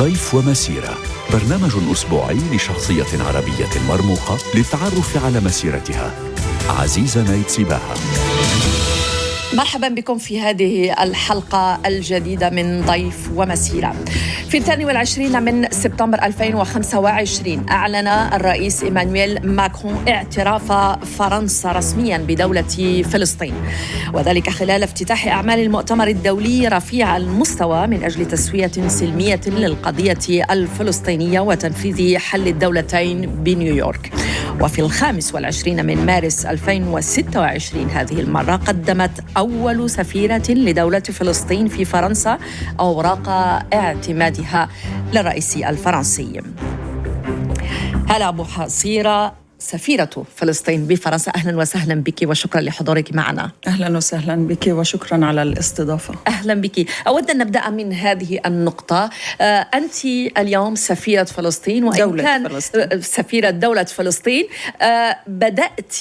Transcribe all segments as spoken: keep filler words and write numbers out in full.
ضيف ومسيرة، برنامج أسبوعي لشخصية عربية مرموقة للتعرف على مسيرتها. عزيزة نايت سباها. مرحبا بكم في هذه الحلقة الجديدة من ضيف ومسيرة. في الثاني والعشرين من سبتمبر ألفين وخمسة وعشرين أعلن الرئيس إيمانويل ماكرون اعتراف فرنسا رسميا بدولة فلسطين، وذلك خلال افتتاح أعمال المؤتمر الدولي رفيع المستوى من أجل تسوية سلمية للقضية الفلسطينية وتنفيذ حل الدولتين بنيويورك. وفي الخامس والعشرين من مارس ألفين وستة وعشرين هذه المرة قدمت أول سفيرة لدولة فلسطين في فرنسا أوراق اعتمادها للرئيس الفرنسي. هلا أبو حصيرة، سفيرة فلسطين بفرنسا، أهلا وسهلا بك وشكرا لحضورك معنا. أهلا وسهلا بك وشكرا على الاستضافة. أهلا بك. أود أن نبدأ من هذه النقطة. أنت اليوم سفيرة فلسطين، وإن دولة كان فلسطين. سفيرة دولة فلسطين. بدأت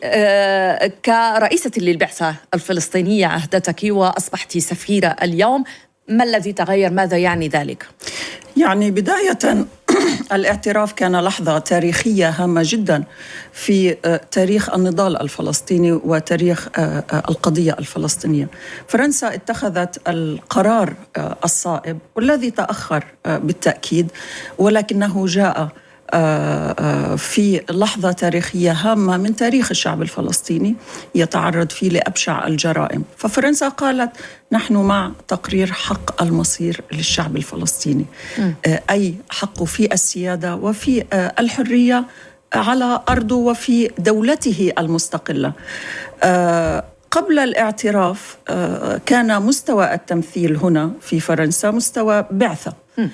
كرئيسة للبعثة الفلسطينية عهدتك وأصبحت سفيرة اليوم. ما الذي تغير؟ ماذا يعني ذلك؟ يعني بداية الاعتراف كان لحظة تاريخية هامة جدا في تاريخ النضال الفلسطيني وتاريخ القضية الفلسطينية. فرنسا اتخذت القرار الصائب والذي تأخر بالتأكيد، ولكنه جاء في لحظة تاريخية هامة من تاريخ الشعب الفلسطيني يتعرض فيه لأبشع الجرائم. ففرنسا قالت نحن مع تقرير حق المصير للشعب الفلسطيني، م. أي حقه في السيادة وفي الحرية على أرضه وفي دولته المستقلة. قبل الاعتراف كان مستوى التمثيل هنا في فرنسا مستوى بعثة.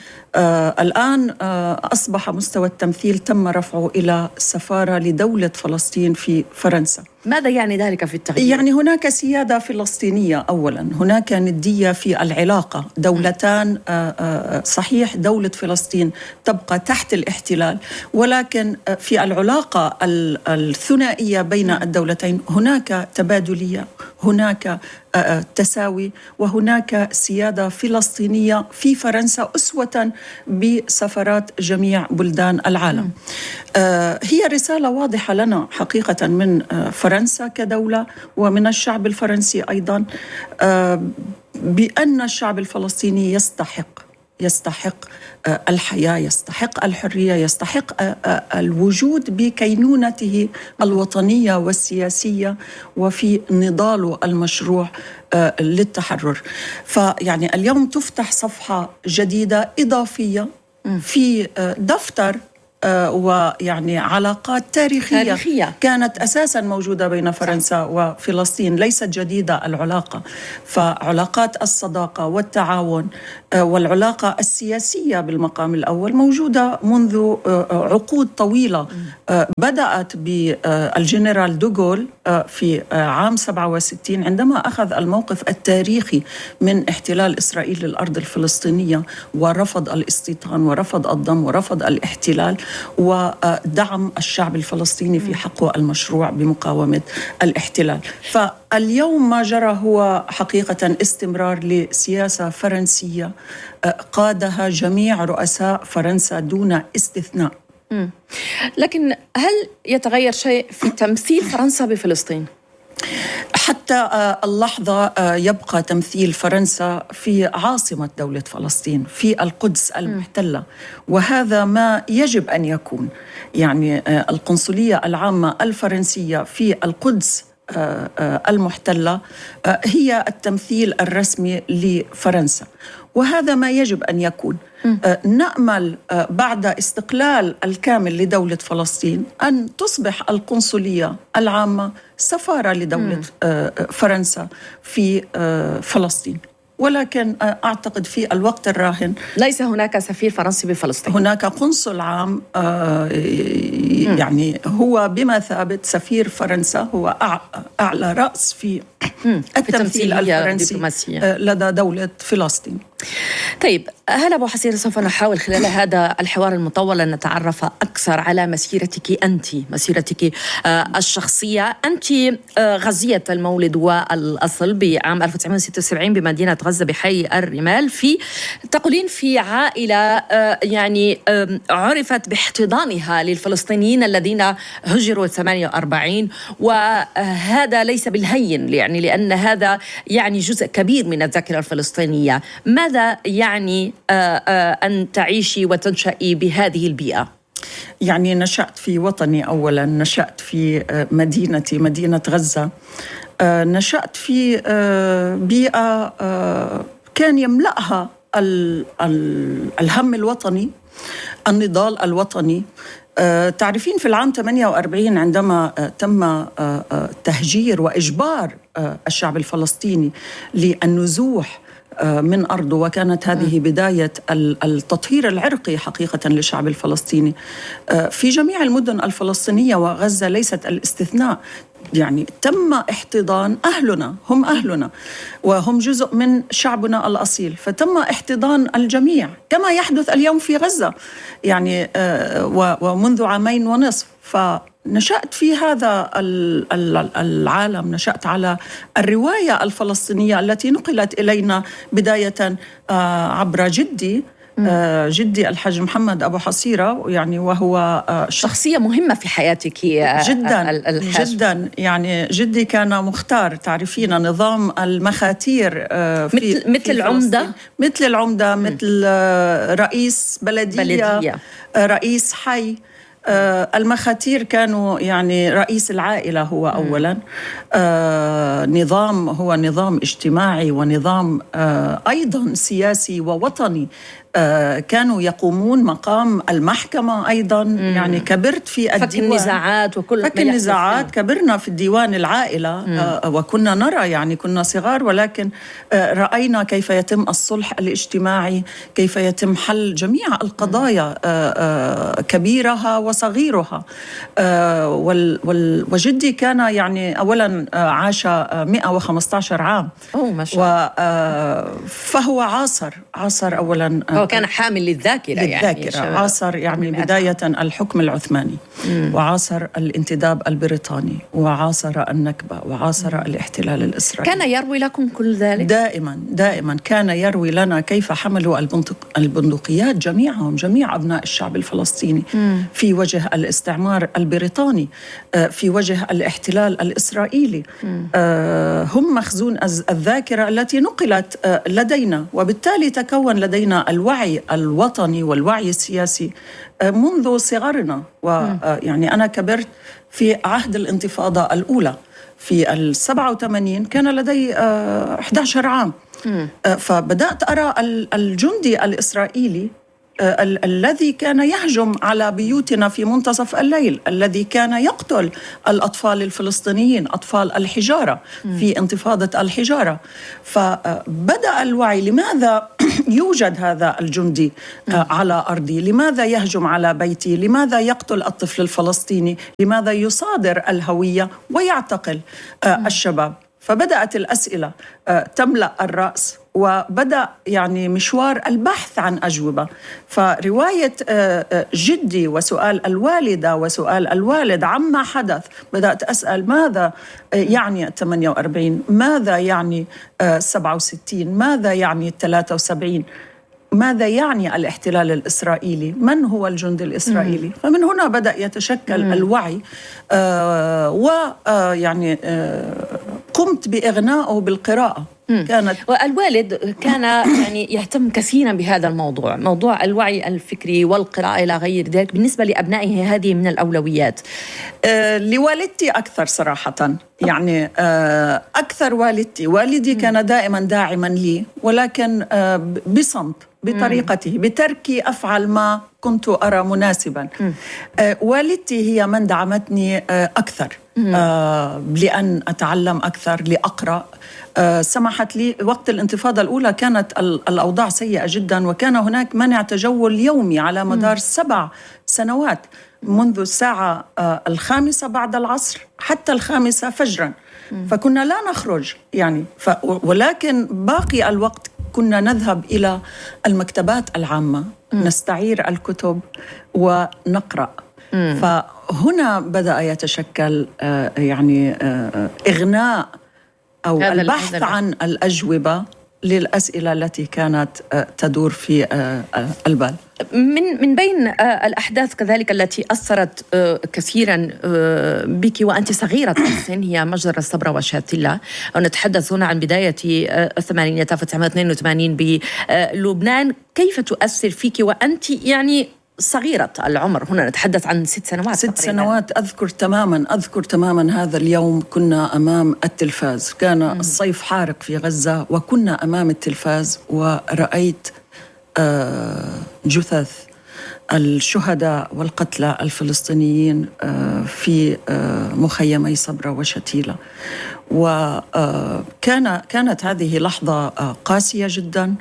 آه الآن آه أصبح مستوى التمثيل تم رفعه إلى سفارة لدولة فلسطين في فرنسا. ماذا يعني ذلك في التغيير؟ يعني هناك سيادة فلسطينية أولا، هناك ندية في العلاقة، دولتان آه آه صحيح دولة فلسطين تبقى تحت الاحتلال، ولكن آه في العلاقة الثنائية بين الدولتين هناك تبادلية، هناك آه تساوي، وهناك سيادة فلسطينية في فرنسا أسوة بسفارات جميع بلدان العالم. آه هي رسالة واضحة لنا حقيقة من آه فرنسا كدولة ومن الشعب الفرنسي أيضا، آه بأن الشعب الفلسطيني يستحق يستحق آه الحياة، يستحق الحرية، يستحق آه آه الوجود بكينونته الوطنية والسياسية وفي نضاله المشروع آه للتحرر. فيعني اليوم تفتح صفحة جديدة إضافية في آه دفتر آه ويعني علاقات تاريخية, تاريخية كانت أساساً موجودة بين فرنسا وفلسطين، ليست جديدة العلاقة. فعلاقات الصداقة والتعاون آه والعلاقة السياسية بالمقام الأول موجودة منذ آه عقود طويلة. آه بدأت بالجنرال دوغول آه في آه عام سبعة وستين عندما أخذ الموقف التاريخي من احتلال إسرائيل للأرض الفلسطينية ورفض الاستيطان ورفض الضم ورفض الاحتلال، ودعم الشعب الفلسطيني في حقه المشروع بمقاومة الاحتلال. فاليوم ما جرى هو حقيقة استمرار لسياسة فرنسية قادها جميع رؤساء فرنسا دون استثناء. م. لكن هل يتغير شيء في تمثيل فرنسا بفلسطين؟ حتى اللحظة يبقى تمثيل فرنسا في عاصمة دولة فلسطين في القدس المحتلة، وهذا ما يجب أن يكون. يعني القنصلية العامة الفرنسية في القدس المحتلة هي التمثيل الرسمي لفرنسا، وهذا ما يجب أن يكون. نأمل بعد استقلال الكامل لدولة فلسطين أن تصبح القنصلية العامة سفارة لدولة فرنسا في فلسطين، ولكن أعتقد في الوقت الراهن ليس هناك سفير فرنسي بفلسطين. هناك قنصل عام يعني هو بمثابة سفير فرنسا، هو أعلى رأس في التمثيل الفرنسي لدى دولة فلسطين. طيب هلا أبو حصيرة، سوف نحاول خلال هذا الحوار المطول أن نتعرف أكثر على مسيرتك أنت، مسيرتك الشخصية. أنت غزية المولد والأصل بعام ألف وتسعمائة وستة وسبعين بمدينة غزة بحي الرمال، في تقولين في عائلة يعني عرفت باحتضانها للفلسطينيين الذين هجروا ثمانية وأربعين، وهذا ليس بالهين يعني لأن هذا يعني جزء كبير من الذاكرة الفلسطينية. ماذا يعني أن تعيشي وتنشئي بهذه البيئة؟ يعني نشأت في وطني أولا، نشأت في مدينتي مدينة غزة، نشأت في بيئة كان يملأها الهم الوطني، النضال الوطني. تعرفين في العام ثمانية وأربعين عندما تم تهجير وإجبار الشعب الفلسطيني للنزوح من أرضه، وكانت هذه بداية التطهير العرقي حقيقة للشعب الفلسطيني في جميع المدن الفلسطينية، وغزة ليست الاستثناء. يعني تم احتضان أهلنا، هم أهلنا وهم جزء من شعبنا الأصيل، فتم احتضان الجميع كما يحدث اليوم في غزة يعني ومنذ عامين ونصف. فنشأت في هذا العالم، نشأت على الرواية الفلسطينية التي نقلت إلينا بداية عبر جدي آه جدي الحاج محمد أبو حصيرة، يعني وهو آه شخصية مهمة في حياتك جدا الحاج. جدا يعني جدي كان مختار، تعرفين نظام المخاتير آه في مثل مثل العمدة مثل العمدة م. مثل آه رئيس بلدية, بلدية. آه رئيس حي. آه المخاتير كانوا يعني رئيس العائلة هو أولا، آه نظام هو نظام اجتماعي ونظام آه أيضا سياسي ووطني. آه كانوا يقومون مقام المحكمة أيضا. مم. يعني كبرت في الديوان، فك النزاعات وكل فك النزاعات، كبرنا في الديوان العائلة. آه وكنا نرى يعني كنا صغار، ولكن آه رأينا كيف يتم الصلح الاجتماعي، كيف يتم حل جميع القضايا آه آه كبيرها وصغيرها. آه وال وال وجدي كان يعني أولا آه عاش آه مئة وخمسة عشر عام. أوه ما شاء الله. آه فهو عاصر عاصر أولا آه كان حامل للذاكرة, للذاكرة. يعني عاصر يعني بداية الحكم العثماني، مم. وعاصر الانتداب البريطاني، وعاصر النكبة، وعاصر مم. الاحتلال الإسرائيلي. كان يروي لكم كل ذلك؟ دائما دائما كان يروي لنا كيف حملوا البندقيات جميعهم، جميع أبناء الشعب الفلسطيني، مم. في وجه الاستعمار البريطاني، في وجه الاحتلال الإسرائيلي. هم مخزون الذاكرة التي نقلت لدينا، وبالتالي تكون لدينا الوعي الوطني والوعي السياسي منذ صغرنا. ويعني أنا كبرت في عهد الانتفاضة الأولى في السبعة وثمانين، كان لدي أحد عشر عام. فبدأت أرى الجندي الإسرائيلي ال- الذي كان يهجم على بيوتنا في منتصف الليل، الذي كان يقتل الأطفال الفلسطينيين، أطفال الحجارة في انتفاضة الحجارة. فبدأ الوعي، لماذا يوجد هذا الجندي على أرضي؟ لماذا يهجم على بيتي؟ لماذا يقتل الطفل الفلسطيني؟ لماذا يصادر الهوية ويعتقل الشباب؟ فبدأت الأسئلة تملأ الرأس، وبدأ يعني مشوار البحث عن أجوبة. فرواية جدي وسؤال الوالدة وسؤال الوالد عما حدث، بدأت أسأل ماذا يعني ثمانية وأربعين، ماذا يعني سبعة وستين، ماذا يعني ثلاثة وسبعين، ماذا يعني الاحتلال الإسرائيلي؟ من هو الجند الإسرائيلي؟ مم. فمن هنا بدأ يتشكل مم. الوعي. آه ويعني آه قمت بإغنائه بالقراءة. مم. كانت والوالد كان يعني يهتم كثيرا بهذا الموضوع، موضوع الوعي الفكري والقراءة إلى غير ذلك. بالنسبة لأبنائه هذه من الأولويات؟ آه لوالدتي أكثر صراحة، يعني آه أكثر والدتي. والدي مم. كان دائما داعما لي، ولكن آه بصمت، بطريقته، بتركي أفعل ما كنت أرى مناسبا. آه والدتي هي من دعمتني آه أكثر، آه لأن أتعلم أكثر، لأقرأ. آه سمحت لي وقت الانتفاضة الأولى كانت الأوضاع سيئة جدا، وكان هناك منع تجول يومي على مدار سبع سنوات، منذ الساعة آه الخامسة بعد العصر حتى الخامسة فجرا. فكنا لا نخرج يعني ف ولكن باقي الوقت كنا نذهب إلى المكتبات العامة م. نستعير الكتب ونقرأ. م. فهنا بدأ يتشكل يعني إغناء أو البحث عن الأجوبة للأسئلة التي كانت تدور في البال. من من بين الأحداث كذلك التي أثرت كثيرا بك وأنت صغيرة السن هي مجزرة صبرا وشاتيلا، ونتحدث هنا عن بداية الثمانينات ألف وتسعمائة واثنين وثمانين بلبنان. كيف تؤثر فيك وأنت يعني صغيرة العمر؟ هنا نتحدث عن ست سنوات. ست سنوات أذكر تماما أذكر تماما هذا اليوم. كنا أمام التلفاز، كان م. الصيف حارق في غزة، وكنا أمام التلفاز ورأيت جثث الشهداء والقتلى الفلسطينيين في مخيمي صبرا وشتيلة. وكان كانت هذه لحظة قاسية جدا،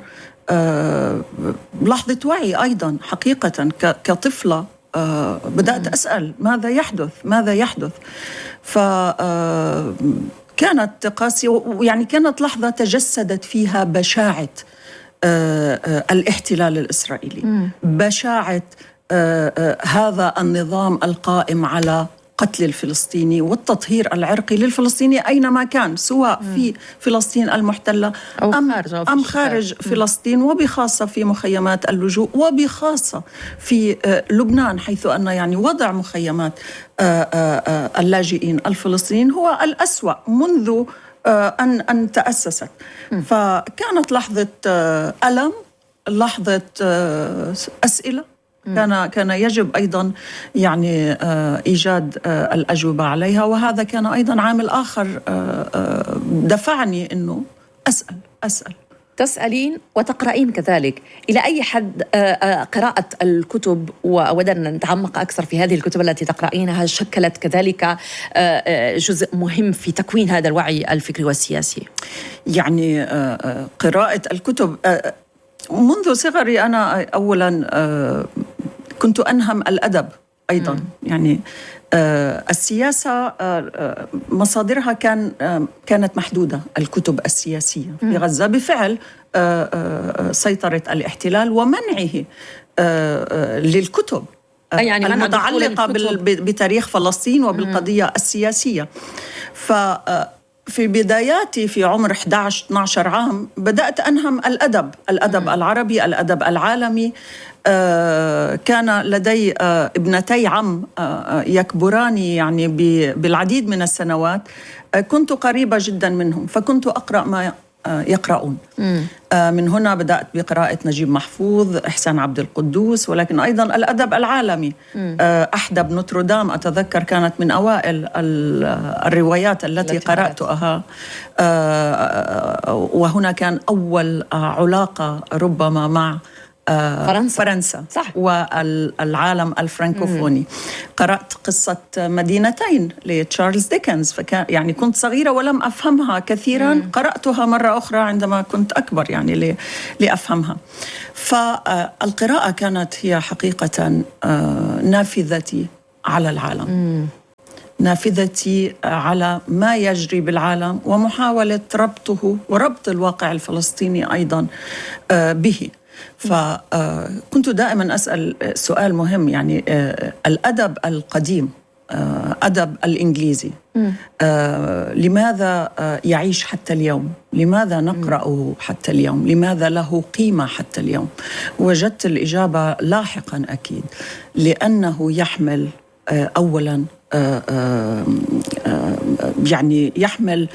لحظة وعي أيضا حقيقة. كطفلة بدأت أسأل ماذا يحدث ماذا يحدث فكانت قاسية، يعني كانت لحظة تجسدت فيها بشاعة الاحتلال الإسرائيلي، بشاعة هذا النظام القائم على قتل الفلسطيني والتطهير العرقي للفلسطيني أينما كان، سواء في فلسطين المحتلة أم خارج, أم خارج فلسطين، وبخاصة في مخيمات اللجوء، وبخاصة في لبنان، حيث أن يعني وضع مخيمات اللاجئين الفلسطينيين هو الأسوأ منذ أن أن تأسست. فكانت لحظة ألم، لحظة أسئلة، كان كان يجب أيضا يعني إيجاد الأجوبة عليها. وهذا كان أيضا عامل آخر دفعني إنه أسأل أسأل تسألين وتقرأين كذلك. إلى أي حد قراءة الكتب وودنا نتعمق أكثر في هذه الكتب التي تقرأينها شكلت كذلك جزء مهم في تكوين هذا الوعي الفكري والسياسي؟ يعني قراءة الكتب منذ صغري أنا أولا كنت أنهم الأدب أيضا. م. يعني السياسة مصادرها كان كانت محدودة، الكتب السياسية في غزة بفعل سيطرة الاحتلال ومنعه للكتب يعني المتعلقة بتاريخ فلسطين وبالقضية م. السياسية. ف في بداياتي في عمر أحد عشر اثنا عشر عام بدأت أنهم الأدب الأدب م. العربي، الأدب العالمي. آه كان لدي آه ابنتي عم آه يكبران يعني بالعديد من السنوات. آه كنت قريبة جدا منهم، فكنت أقرأ ما آه يقرؤون. آه من هنا بدأت بقراءة نجيب محفوظ، إحسان عبد القدوس، ولكن أيضا الأدب العالمي. آه أحدب نوتردام أتذكر كانت من أوائل الروايات التي, التي قرأتها. آه وهنا كان أول علاقة ربما مع فرنسا, فرنسا صح. والعالم الفرنكوفوني. مم. قرأت قصة مدينتين لتشارلز ديكنز، فكان يعني كنت صغيرة ولم أفهمها كثيرا. مم. قرأتها مرة أخرى عندما كنت أكبر يعني لأفهمها. فالقراءة كانت هي حقيقة نافذتي على العالم. مم. نافذتي على ما يجري بالعالم ومحاولة ربطه وربط الواقع الفلسطيني أيضا به. فكنت دائما أسأل سؤال مهم، يعني الأدب القديم، أدب الإنجليزي، لماذا يعيش حتى اليوم؟ لماذا نقرأه حتى اليوم؟ لماذا له قيمة حتى اليوم؟ وجدت الإجابة لاحقا أكيد، لأنه يحمل أولا يعني يحمل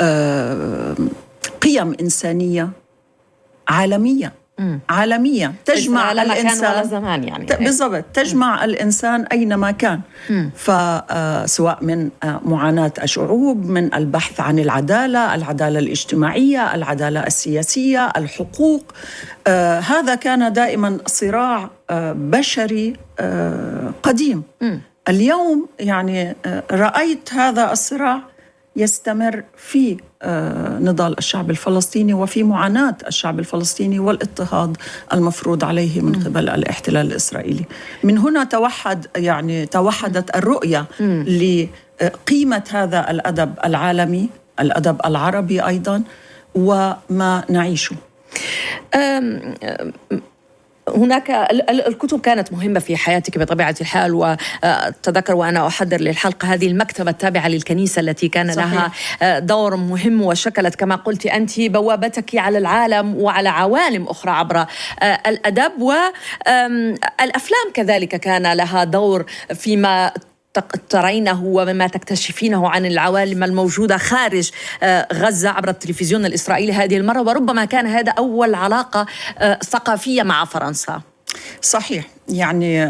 قيم إنسانية عالمية عالمية تجمع الإنسان ولا زمان يعني بالضبط، تجمع م. الإنسان أينما كان. فسواء من معاناة الشعوب، من البحث عن العدالة، العدالة الاجتماعية، العدالة السياسية، الحقوق. آه هذا كان دائما صراع آه بشري آه قديم. م. اليوم يعني آه رأيت هذا الصراع يستمر في نضال الشعب الفلسطيني وفي معاناة الشعب الفلسطيني والاضطهاد المفروض عليه من قبل الاحتلال الإسرائيلي. من هنا توحد يعني توحدت الرؤية لقيمة هذا الأدب العالمي، الأدب العربي أيضا، وما نعيشه. أم أم هناك الكتب كانت مهمة في حياتك بطبيعة الحال، وأتذكر وأنا أحضر للحلقة هذه المكتبة التابعة للكنيسة التي كان صحيح. لها دور مهم وشكلت كما قلت أنت بوابتك على العالم وعلى عوالم أخرى عبر الأدب، والأفلام كذلك كان لها دور فيما ترينه ومما تكتشفينه عن العوالم الموجودة خارج غزة عبر التلفزيون الإسرائيلي هذه المرة، وربما كان هذا أول علاقة ثقافية مع فرنسا. صحيح، يعني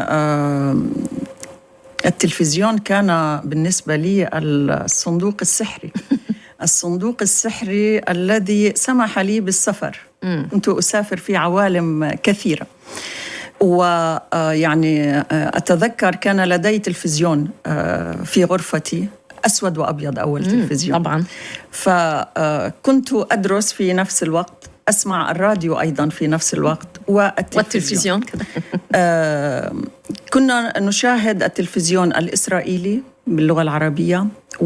التلفزيون كان بالنسبة لي الصندوق السحري الصندوق السحري الذي سمح لي بالسفر. كنت أسافر في عوالم كثيرة، ويعني أتذكر كان لدي تلفزيون في غرفتي أسود وأبيض، أول تلفزيون طبعا، فكنت أدرس في نفس الوقت، أسمع الراديو أيضا في نفس الوقت والتلفزيون, والتلفزيون. كنا نشاهد التلفزيون الإسرائيلي باللغة العربية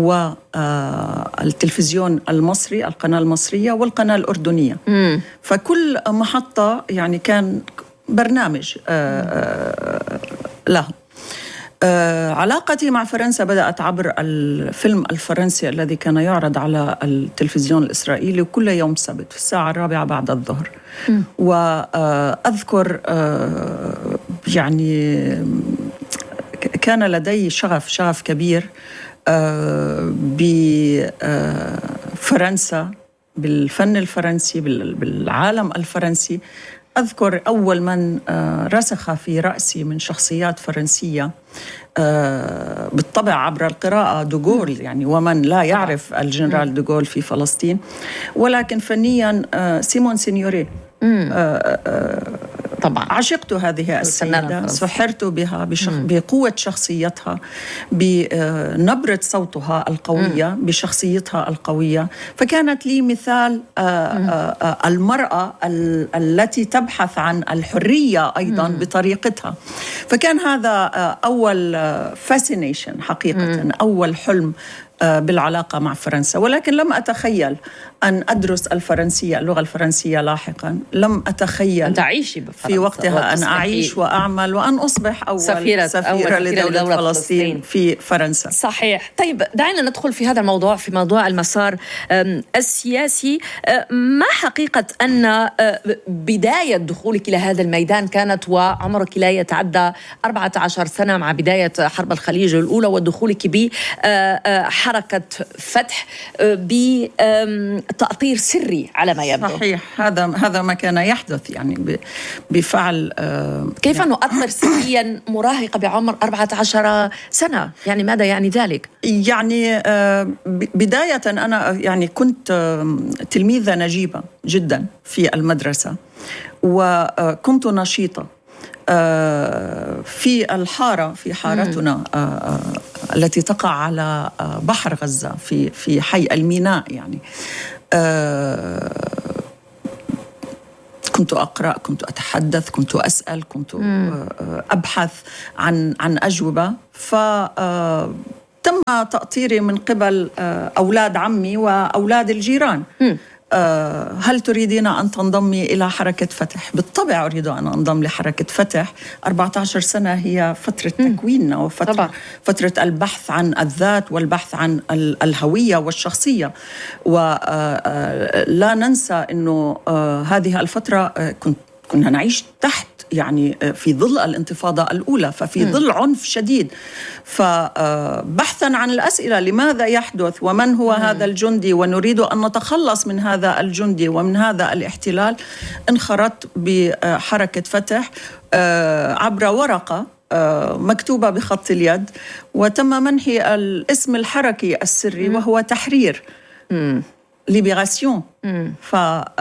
والتلفزيون المصري، القناة المصرية والقناة الأردنية. مم. فكل محطة يعني كان برنامج له. علاقتي مع فرنسا بدأت عبر الفيلم الفرنسي الذي كان يعرض على التلفزيون الإسرائيلي كل يوم سبت في الساعة الرابعة بعد الظهر. م. وأذكر يعني كان لدي شغف شغف كبير بفرنسا، بالفن الفرنسي، بالعالم الفرنسي. أذكر أول من رسخ في رأسي من شخصيات فرنسية بالطبع عبر القراءة دوغول، يعني ومن لا يعرف الجنرال دوغول في فلسطين، ولكن فنيا سيمون سينيوري. طبعا عشقت هذه السيدة، سحرت بها بشخ... بقوة شخصيتها، بنبرة صوتها القوية، بشخصيتها القوية. فكانت لي مثال المرأة التي تبحث عن الحرية أيضا بطريقتها. فكان هذا أول فاسينيشن حقيقة، أول حلم بالعلاقة مع فرنسا. ولكن لم أتخيل أن أدرس الفرنسية، اللغة الفرنسية لاحقا. لم أتخيل أن تعيشي في وقتها أن أعيش وأعمل وأن أصبح أول سفيرة, سفيرة لدولة, لدولة فلسطين في فرنسا. صحيح. طيب دعينا ندخل في هذا الموضوع، في موضوع المسار السياسي. ما حقيقة أن بداية دخولك إلى هذا الميدان كانت وعمرك لا يتعدى أربعة عشر سنة مع بداية حرب الخليج الأولى ودخولك ب حركة فتح بتأطير سري على ما يبدو؟ صحيح، هذا هذا ما كان يحدث يعني بفعل. كيف يعني نؤطر سريا مراهقة بعمر أربعة عشر سنة؟ يعني ماذا يعني ذلك؟ يعني بداية أنا يعني كنت تلميذة نجيبة جدا في المدرسة، وكنت نشيطة في الحارة، في حارتنا التي تقع على بحر غزة في في حي الميناء. يعني كنت أقرأ، كنت أتحدث، كنت أسأل، كنت أبحث عن عن أجوبة. فتم تأطيري من قبل أولاد عمي وأولاد الجيران. هل تريدين أن تنضمي إلى حركة فتح؟ بالطبع أريد أن أنضم لحركة فتح. أربعة عشر سنة هي فترة تكويننا، وفترة فترة البحث عن الذات والبحث عن الهوية والشخصية. ولا ننسى أنه هذه الفترة كنت كنا نعيش تحت يعني في ظل الانتفاضة الأولى، ففي ظل عنف شديد. فبحثا عن الأسئلة، لماذا يحدث ومن هو هذا الجندي، ونريد أن نتخلص من هذا الجندي ومن هذا الاحتلال، انخرطت بحركة فتح عبر ورقة مكتوبة بخط اليد، وتم منحي الاسم الحركي السري وهو تحرير، ليبراسيون. ف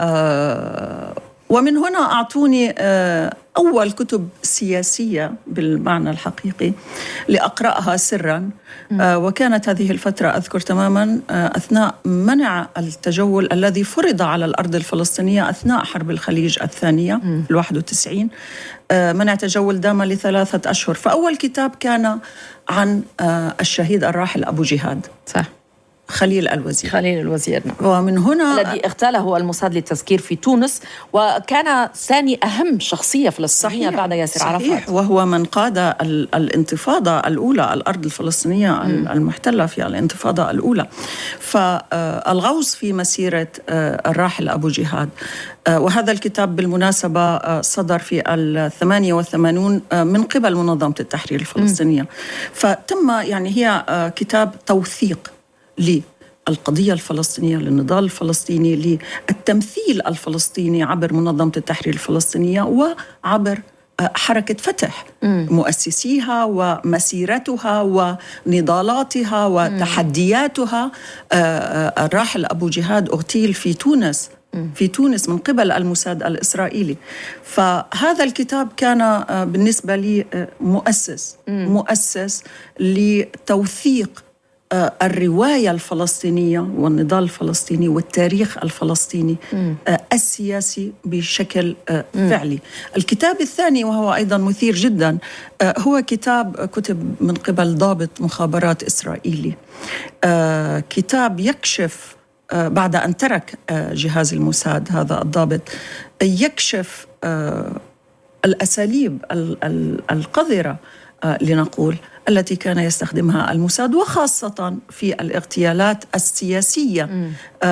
ومن هنا أعطوني أول كتب سياسية بالمعنى الحقيقي لأقرأها سراً. وكانت هذه الفترة أذكر تماماً أثناء منع التجول الذي فرض على الأرض الفلسطينية أثناء حرب الخليج الثانية في الواحد وتسعين. منع تجول دام لثلاثة أشهر. فأول كتاب كان عن الشهيد الراحل أبو جهاد. صح. خليل الوزير. خليل الوزير نعم. ومن هنا الذي اغتاله الموساد للتذكير في تونس، وكان ثاني أهم شخصية فلسطينية بعد ياسر صحيح عرفات، وهو من قاد الانتفاضة الأولى، الأرض الفلسطينية م. المحتلة في الانتفاضة الأولى. فالغوص في مسيرة الراحل أبو جهاد، وهذا الكتاب بالمناسبة صدر في الثمانية والثمانون من قبل منظمة التحرير الفلسطينية. م. فتم يعني هي كتاب توثيق للقضية الفلسطينية، للنضال الفلسطيني، للتمثيل الفلسطيني عبر منظمة التحرير الفلسطينية وعبر حركة فتح، م. مؤسسيها ومسيرتها ونضالاتها وتحدياتها. الراحل أبو جهاد اغتيل في تونس في تونس من قبل الموساد الإسرائيلي. فهذا الكتاب كان بالنسبة لي مؤسس م. مؤسس لتوثيق الرواية الفلسطينية والنضال الفلسطيني والتاريخ الفلسطيني م. السياسي بشكل فعلي. الكتاب الثاني وهو أيضا مثير جدا هو كتاب كتب من قبل ضابط مخابرات إسرائيلي، كتاب يكشف بعد أن ترك جهاز الموساد هذا الضابط، يكشف الأساليب القذرة لنقول التي كان يستخدمها الموساد، وخاصة في الاغتيالات السياسية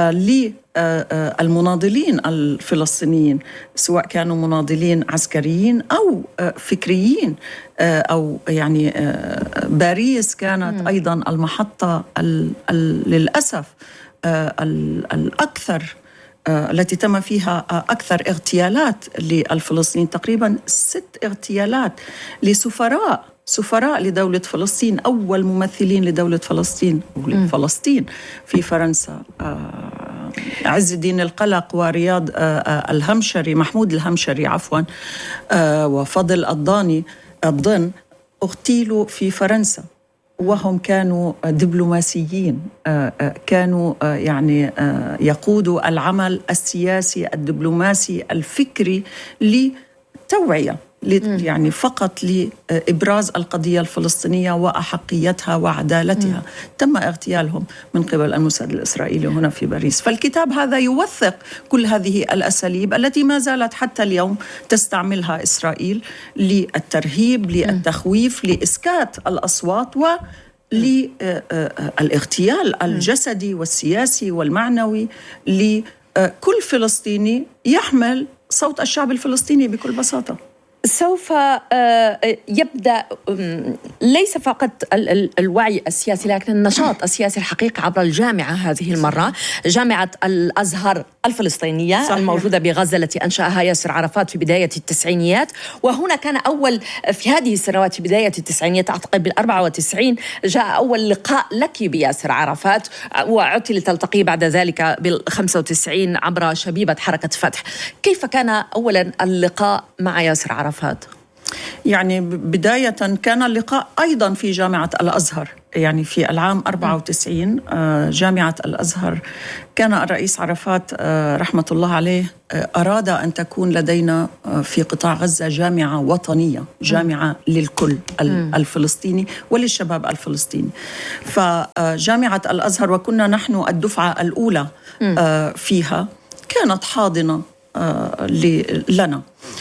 للمناضلين الفلسطينيين، سواء كانوا مناضلين عسكريين أو فكريين، أو يعني باريس كانت أيضا المحطة للأسف الأكثر التي تم فيها أكثر اغتيالات للفلسطينيين، تقريبا ست اغتيالات لسفراء سفراء لدولة فلسطين، أول ممثلين لدولة فلسطين فلسطين في فرنسا، عز الدين القلق ورياض الهمشري محمود الهمشري عفوا وفضل الضاني الضن اغتيلوا في فرنسا، وهم كانوا دبلوماسيين، كانوا يعني يقودوا العمل السياسي الدبلوماسي الفكري لتوعية، يعني فقط لإبراز القضية الفلسطينية وأحقيتها وعدالتها. تم اغتيالهم من قبل الموساد الإسرائيلي هنا في باريس. فالكتاب هذا يوثق كل هذه الأساليب التي ما زالت حتى اليوم تستعملها إسرائيل للترهيب، للتخويف، لإسكات الأصوات و للاغتيال الجسدي والسياسي والمعنوي لكل فلسطيني يحمل صوت الشعب الفلسطيني بكل بساطة. سوف يبدأ ليس فقط الوعي السياسي لكن النشاط السياسي الحقيقي عبر الجامعة، هذه المرة جامعة الأزهر الفلسطينية صحيح. الموجودة بغزة التي أنشأها ياسر عرفات في بداية التسعينيات. وهنا كان أول في هذه السنوات في بداية التسعينيات أعتقد بالأربعة وتسعين جاء أول لقاء لك بياسر عرفات، وعدت لتلتقي بعد ذلك بالخمسة وتسعين عبر شبيبة حركة فتح. كيف كان أولا اللقاء مع ياسر عرفات؟ يعني بداية كان اللقاء أيضا في جامعة الأزهر، يعني في العام أربعة وتسعين جامعة الأزهر كان الرئيس عرفات رحمة الله عليه أراد أن تكون لدينا في قطاع غزة جامعة وطنية، جامعة للكل الفلسطيني وللشباب الفلسطيني. فجامعة الأزهر وكنا نحن الدفعة الأولى فيها كانت حاضنة لنا.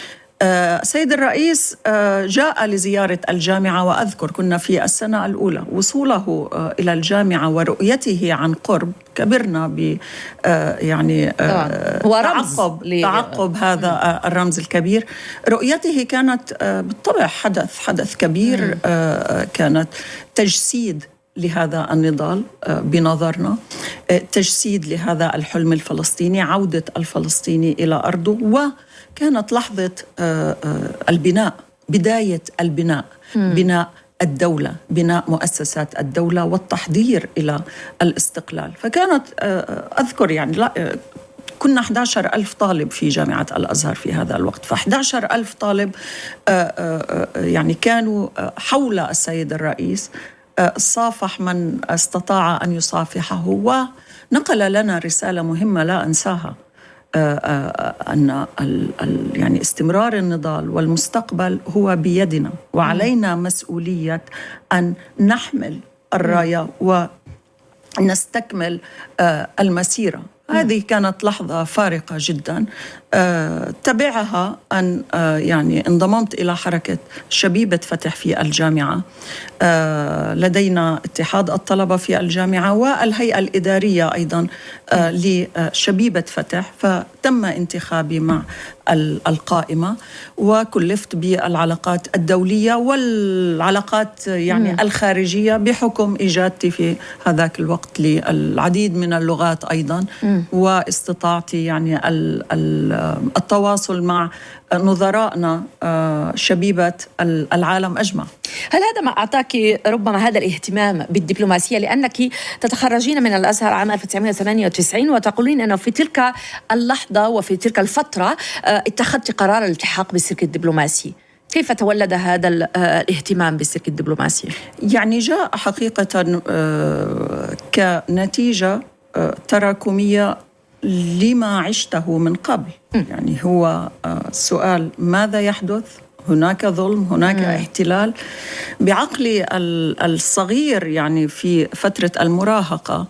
سيد الرئيس جاء لزيارة الجامعة، وأذكر كنا في السنة الأولى وصوله إلى الجامعة ورؤيته عن قرب كبرنا ب يعني تعقب تعقب هذا الرمز الكبير. رؤيته كانت بالطبع حدث حدث كبير، كانت تجسيد لهذا النضال بنظرنا، تجسيد لهذا الحلم الفلسطيني، عودة الفلسطيني إلى أرضه، وكانت لحظة البناء، بداية البناء، بناء الدولة، بناء مؤسسات الدولة والتحضير إلى الاستقلال. فكانت أذكر يعني لا كنا أحد عشر ألف طالب في جامعة الأزهر في هذا الوقت، فأحد عشر ألف طالب يعني كانوا حول السيد الرئيس، صافح من استطاع أن يصافحه، ونقل لنا رسالة مهمة لا أنساها، أن يعني استمرار النضال والمستقبل هو بيدنا، وعلينا مسؤولية أن نحمل الراية نستكمل المسيرة. هذه كانت لحظة فارقة جدا. أه تبعها أن أه يعني انضممت إلى حركة شبيبة فتح في الجامعة. أه لدينا اتحاد الطلبة في الجامعة والهيئة الإدارية أيضا أه لشبيبة فتح، فتم انتخابي مع القائمة وكلفت بالعلاقات الدولية والعلاقات يعني م. الخارجية بحكم إجادتي في هذاك الوقت للعديد من اللغات أيضا م. واستطاعتي يعني التواصل مع نظرائنا شبيبة العالم أجمع. هل هذا ما أعطاك ربما هذا الاهتمام بالدبلوماسية، لأنك تتخرجين من الأزهر عام ألف وتسعمائة وثمانية وتسعين وتقولين أنه في تلك اللحظة وفي تلك الفترة اتخذت قرار الالتحاق بالسلك الدبلوماسي؟ كيف تولد هذا الاهتمام بالسلك الدبلوماسي؟ يعني جاء حقيقة كنتيجة تراكمية لما عشته من قبل. يعني هو سؤال ماذا يحدث؟ هناك ظلم، هناك م. احتلال. بعقلي الصغير يعني في فترة المراهقة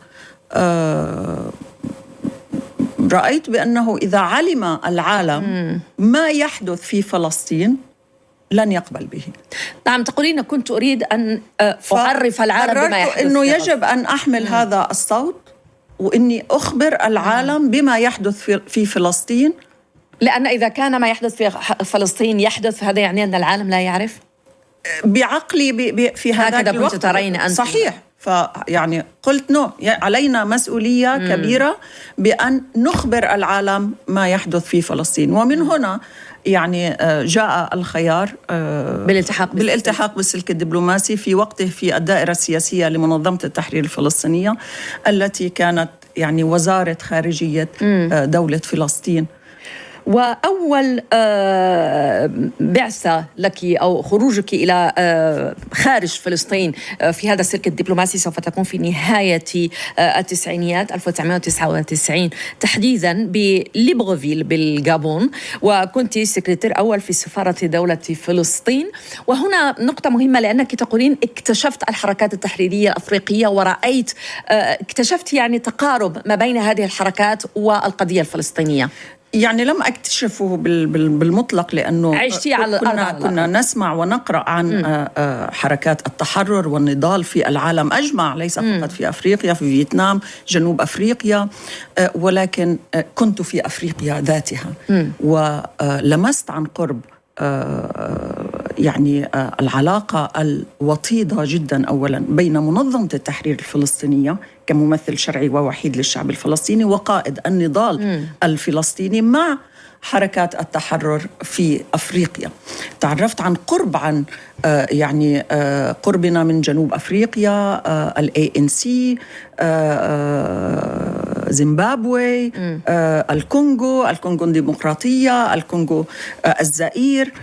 رأيت بأنه إذا علم العالم م. ما يحدث في فلسطين لن يقبل به. نعم، تقولين كنت أريد أن أعرف العالم بما يحدث. أنه يجب أن أحمل م. هذا الصوت وإني أخبر العالم بما يحدث في, في فلسطين، لأن إذا كان ما يحدث في فلسطين يحدث، هذا يعني أن العالم لا يعرف. بعقلي ب ب في هذا الوقت ترين أنت. صحيح. فيعني قلت نو، علينا مسؤولية مم. كبيرة بأن نخبر العالم ما يحدث في فلسطين. ومن هنا يعني جاء الخيار بالالتحاق بالالتحاق بالسلك الدبلوماسي في وقته في الدائرة السياسية لمنظمة التحرير الفلسطينية التي كانت يعني وزارة خارجية دولة فلسطين. وأول بعثة لك أو خروجك إلى خارج فلسطين في هذا السلك الدبلوماسي سوف تكون في نهاية التسعينيات ألف وتسعمائة وتسعة وتسعين، تحديدا بليبروفيل بالغابون، وكنت سكرتير أول في سفارة دولة فلسطين. وهنا نقطة مهمة، لأنك تقولين اكتشفت الحركات التحريرية الأفريقية ورأيت اكتشفت يعني تقارب ما بين هذه الحركات والقضية الفلسطينية. يعني لم أكتشفه بالمطلق، لأنه عشتي على كنا, كنا نسمع ونقرأ عن م. حركات التحرر والنضال في العالم أجمع، ليس م. فقط في أفريقيا، في فيتنام، جنوب أفريقيا، ولكن كنت في أفريقيا ذاتها م. ولمست عن قرب يعني العلاقة الوطيدة جدا أولا بين منظمة التحرير الفلسطينية كممثل شرعي ووحيد للشعب الفلسطيني وقائد النضال م. الفلسطيني مع حركات التحرر في أفريقيا. تعرفت عن قرب عن يعني قربنا من جنوب أفريقيا، ال إيه إن سي، زيمبابوي، الكونغو، الكونغو الديمقراطية، الكونغو الزائر،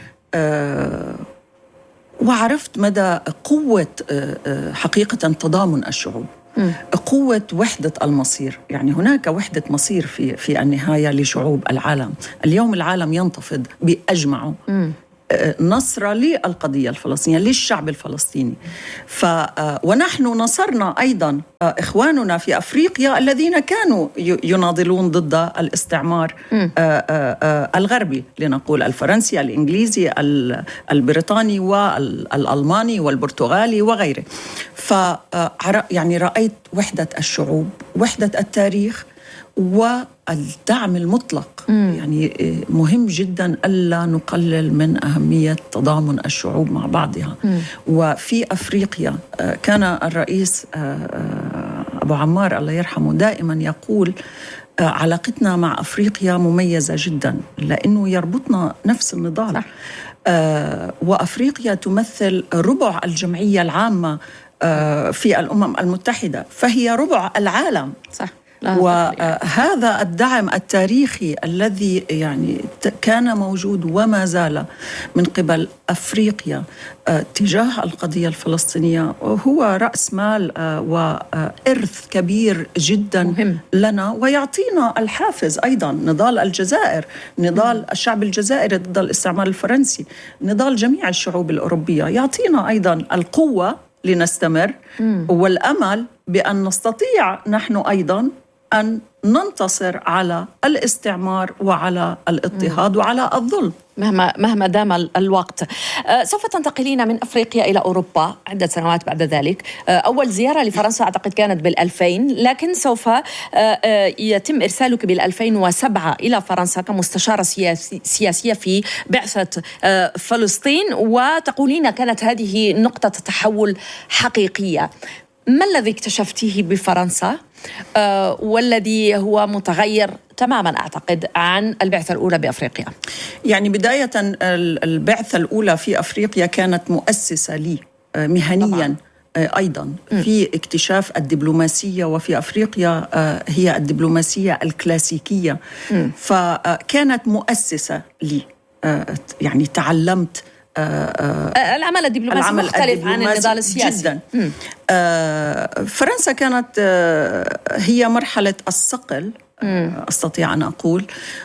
وعرفت مدى قوة حقيقة تضامن الشعوب، قوة وحدة المصير. يعني هناك وحدة مصير في في النهاية لشعوب العالم. اليوم العالم ينتفض بأجمعه نصرة للقضية الفلسطينية، للشعب الفلسطيني. ف ونحن نصرنا أيضا إخواننا في أفريقيا الذين كانوا يناضلون ضد الاستعمار الغربي، لنقول الفرنسي، الإنجليزي، البريطاني والألماني والبرتغالي وغيره. ف يعني رأيت وحدة الشعوب، وحدة التاريخ، والدعم المطلق. مم. يعني مهم جدا ألا نقلل من أهمية تضامن الشعوب مع بعضها. مم. وفي أفريقيا كان الرئيس أبو عمار الله يرحمه دائما يقول علاقتنا مع أفريقيا مميزة جدا لأنه يربطنا نفس النضال. صح. وأفريقيا تمثل ربع الجمعية العامة في الأمم المتحدة، فهي ربع العالم. صح. وهذا الدعم التاريخي الذي يعني كان موجود وما زال من قبل أفريقيا تجاه القضية الفلسطينية هو رأس مال وإرث كبير جدا مهم لنا، ويعطينا الحافز. أيضا نضال الجزائر، نضال الشعب الجزائري ضد الاستعمار الفرنسي، نضال جميع الشعوب الأوروبية، يعطينا أيضا القوة لنستمر مم. والأمل بأن نستطيع نحن أيضاً أن ننتصر على الاستعمار وعلى الاضطهاد وعلى الظلم مهما مهما دام الوقت. سوف تنتقلين من أفريقيا إلى أوروبا عدة سنوات بعد ذلك. أول زيارة لفرنسا أعتقد كانت بالألفين، لكن سوف يتم إرسالك بالألفين وسبعة إلى فرنسا كمستشارة سياسية في بعثة فلسطين، وتقولين كانت هذه نقطة تحول حقيقية. ما الذي اكتشفتيه بفرنسا آه والذي هو متغير تماما أعتقد عن البعثة الأولى بأفريقيا؟ يعني بداية البعثة الأولى في أفريقيا كانت مؤسسة لي مهنيا طبعا. أيضا في اكتشاف الدبلوماسية، وفي أفريقيا هي الدبلوماسية الكلاسيكية، م. فكانت مؤسسة لي. يعني تعلمت العمل الدبلوماسي العمل مختلف الدبلوماسي عن النضال السياسي جدا. آه فرنسا كانت آه هي مرحلة الصقل آه أستطيع أن أقول،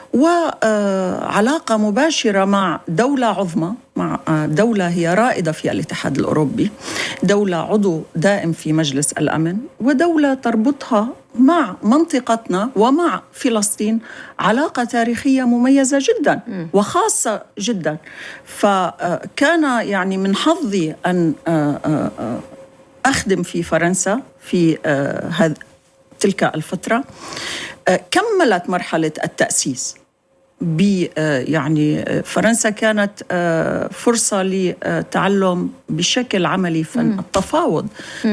وعلاقة مباشرة مع دولة عظمى، مع دولة هي رائدة في الاتحاد الأوروبي، دولة عضو دائم في مجلس الأمن، ودولة تربطها مع منطقتنا ومع فلسطين علاقة تاريخية مميزة جدا وخاصة جدا. فكان يعني من حظي أن أخدم في فرنسا في تلك الفترة. كملت مرحلة التأسيس ب يعني فرنسا كانت فرصة لتعلم بشكل عملي فن التفاوض.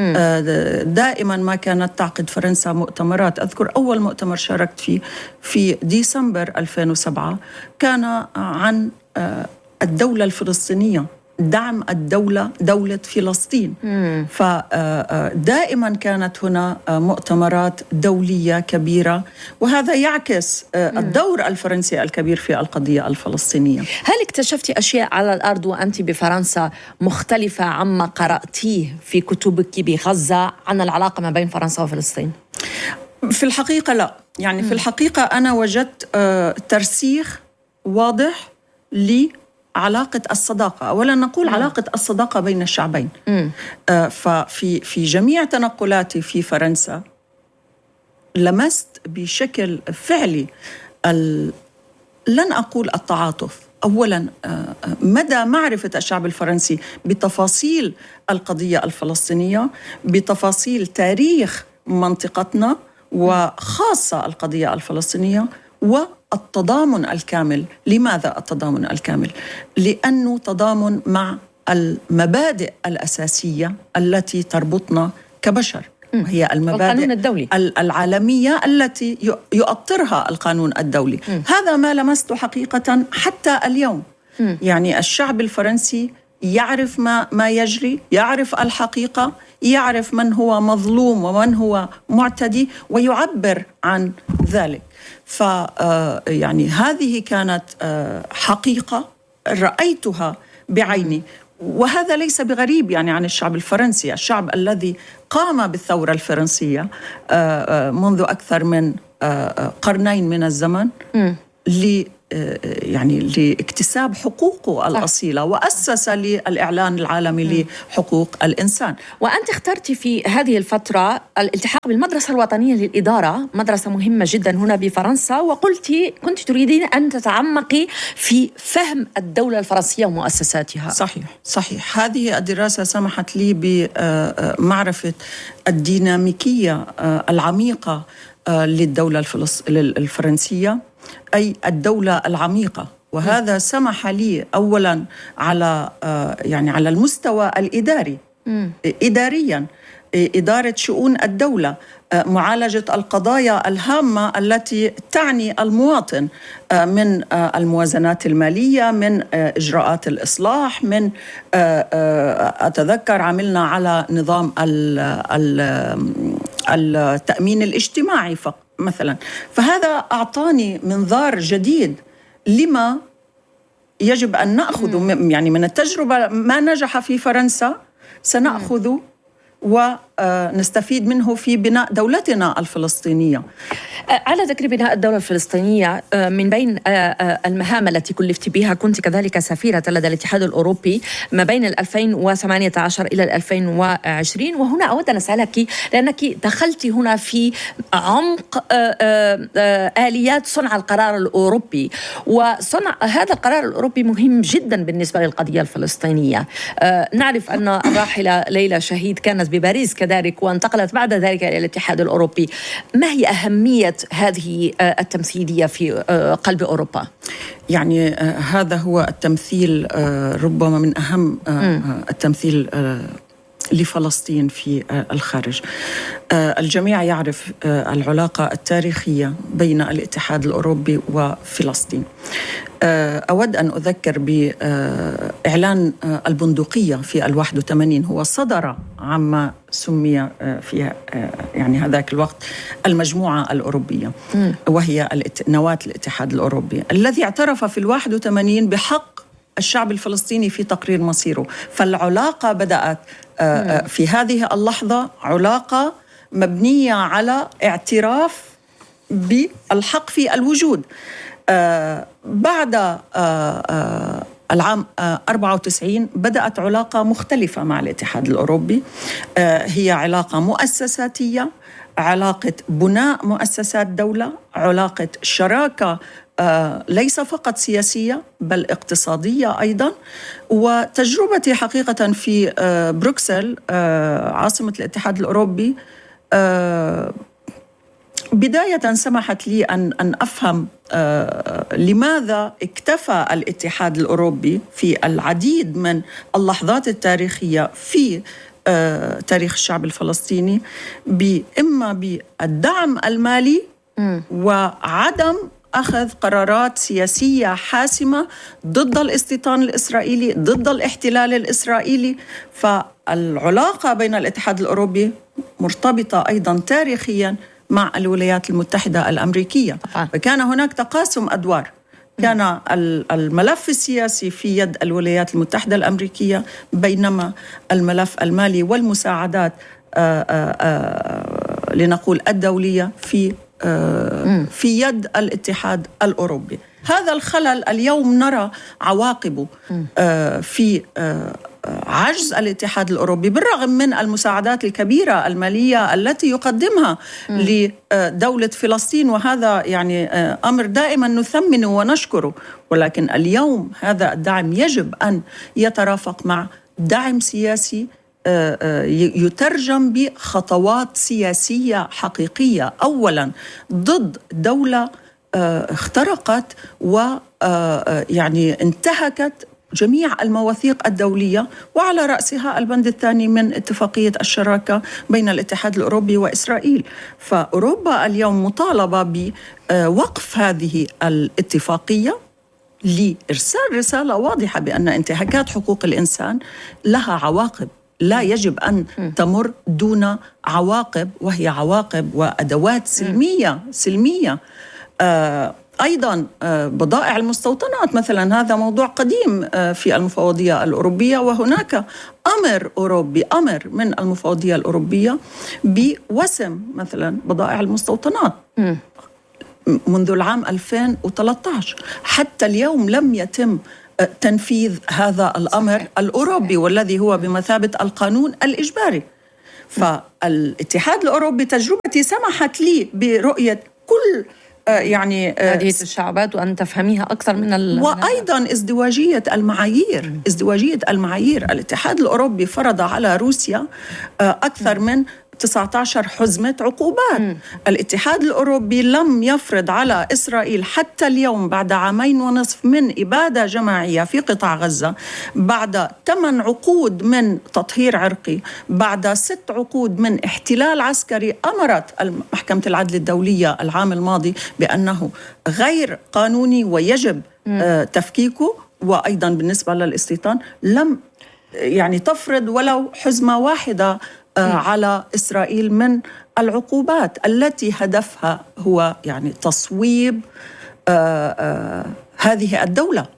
دائما ما كانت تعقد فرنسا مؤتمرات. أذكر أول مؤتمر شاركت فيه في ديسمبر ألفين وسبعة كان عن الدولة الفلسطينية، دعم الدولة دولة فلسطين. مم. فدائما كانت هنا مؤتمرات دولية كبيرة، وهذا يعكس مم. الدور الفرنسي الكبير في القضية الفلسطينية. هل اكتشفتي أشياء على الأرض وأنت بفرنسا مختلفة عما قرأتيه في كتبك بغزة عن العلاقة ما بين فرنسا وفلسطين؟ في الحقيقة لا، يعني مم. في الحقيقة أنا وجدت ترسيخ واضح لي علاقة الصداقة. أولا نقول مم. علاقة الصداقة بين الشعبين. آه ففي في جميع تنقلاتي في فرنسا لمست بشكل فعلي ال... لن أقول التعاطف، أولا آه مدى معرفة الشعب الفرنسي بتفاصيل القضية الفلسطينية، بتفاصيل تاريخ منطقتنا وخاصة القضية الفلسطينية، والتضامن الكامل. لماذا التضامن الكامل؟ لأنه تضامن مع المبادئ الأساسية التي تربطنا كبشر، وهي المبادئ الدولي. العالمية التي يؤطرها القانون الدولي. م. هذا ما لمسته حقيقة حتى اليوم. م. يعني الشعب الفرنسي يعرف ما ما يجري، يعرف الحقيقة، يعرف من هو مظلوم ومن هو معتدي، ويعبر عن ذلك. ف يعني هذه كانت حقيقة رأيتها بعيني، وهذا ليس بغريب يعني عن الشعب الفرنسي، الشعب الذي قام بالثورة الفرنسية منذ أكثر من قرنين من الزمن ل يعني لاكتساب حقوقه الأصيلة، وأسس للإعلان العالمي لحقوق الإنسان. وأنت اخترتي في هذه الفترة الالتحاق بالمدرسة الوطنية للإدارة، مدرسة مهمة جدا هنا بفرنسا، وقلتي كنت تريدين أن تتعمقي في فهم الدولة الفرنسية ومؤسساتها. صحيح صحيح هذه الدراسة سمحت لي بمعرفة الديناميكية العميقة للدولة الفرنسية، أي الدولة العميقة. وهذا سمح لي أولاً على يعني على المستوى الإداري، إدارياً إدارة شؤون الدولة، معالجة القضايا الهامة التي تعني المواطن، من الموازنات المالية، من إجراءات الإصلاح، من أتذكر عملنا على نظام التأمين الاجتماعي فقط مثلا. فهذا أعطاني منظار جديد لما يجب أن نأخذ يعني من التجربة. ما نجح في فرنسا سنأخذ و ونستفيد منه في بناء دولتنا الفلسطينية. على ذكر بناء الدولة الفلسطينية، من بين المهام التي كلفت بها كنت كذلك سفيرة لدى الاتحاد الأوروبي ما بين ألفين وثمانية عشر إلى ألفين وعشرين، وهنا أود أن أسألك لأنك دخلت هنا في عمق آليات صنع القرار الأوروبي، وصنع هذا القرار الأوروبي مهم جدا بالنسبة للقضية الفلسطينية. نعرف أن الراحلة ليلى شهيد كانت بباريس كذلك وانتقلت بعد ذلك إلى الاتحاد الأوروبي. ما هي أهمية هذه التمثيلية في قلب أوروبا؟ يعني هذا هو التمثيل ربما من أهم التمثيل لفلسطين في الخارج. الجميع يعرف العلاقة التاريخية بين الاتحاد الأوروبي وفلسطين. أود أن أذكر بإعلان البندقية في الواحد وثمانين، هو صدر عما سمي في يعني هذاك الوقت المجموعة الأوروبية، وهي نواة الاتحاد الأوروبي، الذي اعترف في الواحد وثمانين بحق الشعب الفلسطيني في تقرير مصيره. فالعلاقة بدأت في هذه اللحظة علاقة مبنية على اعتراف بالحق في الوجود. بعد العام أربعة وتسعين بدأت علاقة مختلفة مع الاتحاد الأوروبي، هي علاقة مؤسساتية، علاقة بناء مؤسسات دولة، علاقة شراكة ليس فقط سياسية بل اقتصادية أيضا. وتجربتي حقيقة في بروكسل عاصمة الاتحاد الأوروبي بداية سمحت لي أن أن أفهم لماذا اكتفى الاتحاد الأوروبي في العديد من اللحظات التاريخية في تاريخ الشعب الفلسطيني بإما بالدعم المالي وعدم أخذ قرارات سياسية حاسمة ضد الاستيطان الإسرائيلي، ضد الاحتلال الإسرائيلي. فالعلاقة بين الاتحاد الأوروبي مرتبطة أيضا تاريخيا مع الولايات المتحدة الأمريكية، فكان هناك تقاسم أدوار. كان الملف السياسي في يد الولايات المتحدة الأمريكية، بينما الملف المالي والمساعدات آآ آآ لنقول الدولية في في يد الاتحاد الأوروبي. هذا الخلل اليوم نرى عواقبه في عجز الاتحاد الأوروبي بالرغم من المساعدات الكبيرة المالية التي يقدمها لدولة فلسطين، وهذا يعني أمر دائما نثمنه ونشكره، ولكن اليوم هذا الدعم يجب أن يترافق مع دعم سياسي يترجم بخطوات سياسية حقيقية، أولا ضد دولة اخترقت ويعني انتهكت جميع المواثيق الدولية، وعلى رأسها البند الثاني من اتفاقية الشراكة بين الاتحاد الأوروبي وإسرائيل. فأوروبا اليوم مطالبة بوقف هذه الاتفاقية لإرسال رسالة واضحة بأن انتهاكات حقوق الإنسان لها عواقب لا يجب أن تمر دون عواقب، وهي عواقب وأدوات سلمية سلمية. آه أيضا آه بضائع المستوطنات مثلا، هذا موضوع قديم آه في المفوضية الأوروبية، وهناك أمر أوروبي أمر من المفوضية الأوروبية بوسم مثلا بضائع المستوطنات م. منذ العام ألفين وثلاثة عشر حتى اليوم لم يتم تنفيذ هذا الأمر الأوروبي والذي هو بمثابة القانون الإجباري. فالاتحاد الأوروبي تجربتي سمحت لي برؤية كل يعني هذه الشعبات وأن تفهميها أكثر من ال... وأيضا ازدواجية المعايير ازدواجية المعايير. الاتحاد الأوروبي فرض على روسيا أكثر من تسعة عشر حزمة عقوبات. م. الاتحاد الأوروبي لم يفرض على إسرائيل حتى اليوم بعد عامين ونصف من إبادة جماعية في قطاع غزة، بعد ثمان عقود من تطهير عرقي، بعد ست عقود من احتلال عسكري أمرت محكمة العدل الدولية العام الماضي بأنه غير قانوني ويجب م. تفكيكه. وأيضا بالنسبة للاستيطان لم يعني تفرض ولو حزمة واحدة على إسرائيل من العقوبات التي هدفها هو يعني تصويب آآ آآ هذه الدولة.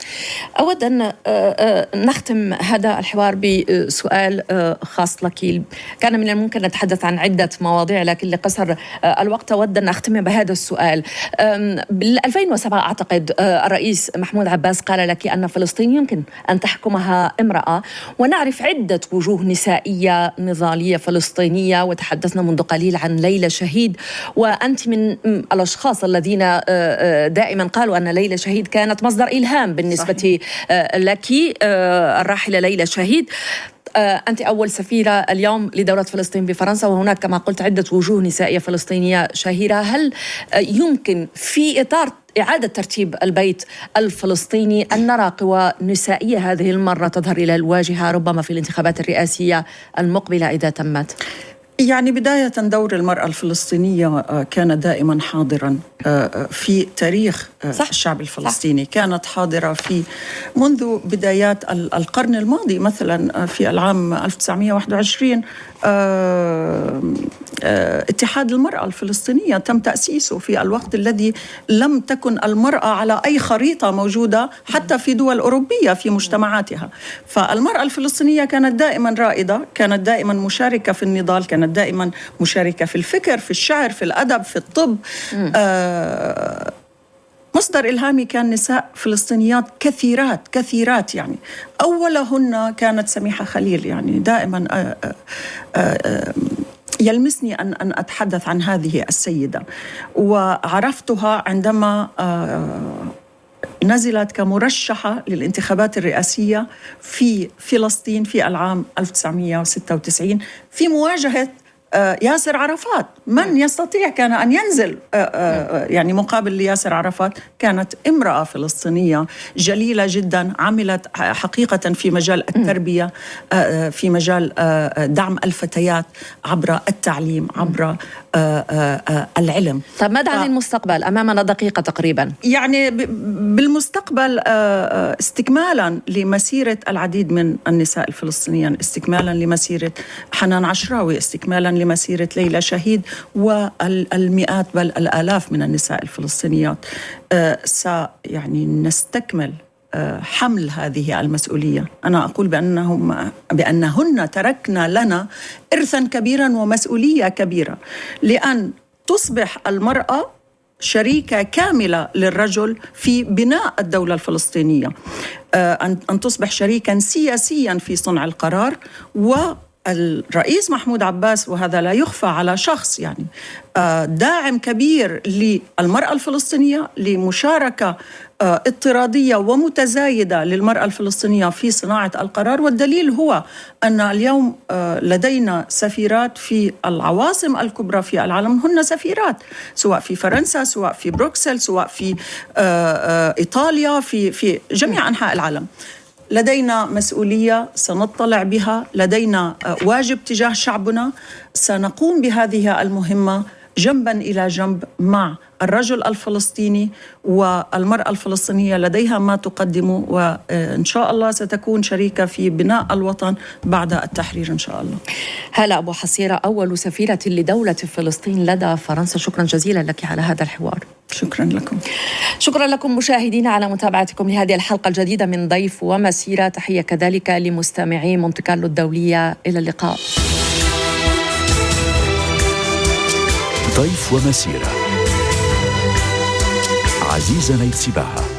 أود أن نختم هذا الحوار بسؤال خاص لك. كان من الممكن نتحدث عن عدة مواضيع، لكن لقصر الوقت أود أن أختم بهذا السؤال. بال ألفين وسبعة أعتقد الرئيس محمود عباس قال لك أن فلسطين يمكن أن تحكمها امرأة، ونعرف عدة وجوه نسائية نضالية فلسطينية، وتحدثنا منذ قليل عن ليلى شهيد، وأنت من الأشخاص الذين دائما قالوا أن ليلى شهيد كانت مصدر إلهام بالنسبة صحيح. لك الراحلة ليلى شهيد. أنت أول سفيرة اليوم لدولة فلسطين بفرنسا، وهناك كما قلت عدة وجوه نسائية فلسطينية شهيرة. هل يمكن في إطار إعادة ترتيب البيت الفلسطيني أن نرى قوى نسائية هذه المرة تظهر إلى الواجهة ربما في الانتخابات الرئاسية المقبلة إذا تمت؟ يعني بداية دور المرأة الفلسطينية كان دائما حاضرا في تاريخ صح. الشعب الفلسطيني صح. كانت حاضرة في منذ بدايات القرن الماضي، مثلا في العام ألف وتسعمائة وواحد وعشرين اتحاد المرأة الفلسطينية تم تأسيسه في الوقت الذي لم تكن المرأة على أي خريطة موجودة حتى في دول أوروبية في مجتمعاتها. فالمرأة الفلسطينية كانت دائما رائدة، كانت دائما مشاركة في النضال، كانت دائما مشاركة في الفكر، في الشعر، في الأدب، في الطب. آه مصدر إلهامي كان نساء فلسطينيات كثيرات كثيرات، يعني أولهن كانت سميحة خليل. يعني دائما آآ آآ يلمسني أن أن أتحدث عن هذه السيدة، وعرفتها عندما نزلت كمرشحة للانتخابات الرئاسية في فلسطين في العام ألف وتسعمائة وستة وتسعين في مواجهة ياسر عرفات. من يستطيع كان أن ينزل يعني مقابل لياسر عرفات؟ كانت امرأة فلسطينية جليلة جدا، عملت حقيقة في مجال التربية، في مجال دعم الفتيات عبر التعليم، عبر العلم. طب ماذا عن المستقبل؟ أمامنا دقيقة تقريبا. يعني بالمستقبل استكمالا لمسيرة العديد من النساء الفلسطينيين، استكمالا لمسيرة حنان عشراوي، استكمالا لمسيرة ليلى شهيد، والمئات بل الآلاف من النساء الفلسطينيات، سيعني نستكمل حمل هذه المسؤولية. أنا أقول بأنهم بأنهن تركنا لنا إرثا كبيرا ومسؤولية كبيرة، لأن تصبح المرأة شريكة كاملة للرجل في بناء الدولة الفلسطينية، أن تصبح شريكا سياسيا في صنع القرار. و الرئيس محمود عباس، وهذا لا يخفى على شخص، يعني داعم كبير للمرأة الفلسطينية، لمشاركة اضطرادية ومتزايدة للمرأة الفلسطينية في صناعة القرار. والدليل هو أن اليوم لدينا سفيرات في العواصم الكبرى في العالم، هن سفيرات سواء في فرنسا، سواء في بروكسل، سواء في إيطاليا، في في جميع أنحاء العالم. لدينا مسؤولية سنطلع بها، لدينا واجب تجاه شعبنا، سنقوم بهذه المهمة جنبا إلى جنب مع الرجل الفلسطيني، والمرأة الفلسطينية لديها ما تقدم، وإن شاء الله ستكون شريكة في بناء الوطن بعد التحرير إن شاء الله. هالة أبو حصيرة، أول سفيرة لدولة فلسطين لدى فرنسا، شكرا جزيلا لك على هذا الحوار. شكرا لكم. شكرا لكم مشاهدينا على متابعتكم لهذه الحلقة الجديدة من ضيف ومسيرة. تحية كذلك لمستمعي مونte كارلو الدولية. إلى اللقاء. ضيف ومسيرة، عزيزة نيتسباها.